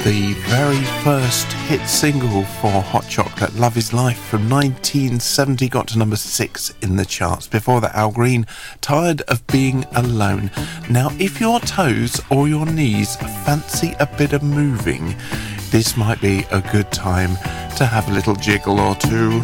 the very first hit single for Hot Chocolate, Love Is Life, from 1970, got to number 6 in the charts. Before that, Al Green, Tired of Being Alone. Now, if your toes or your knees fancy a bit of moving, this might be a good time to have a little jiggle or two.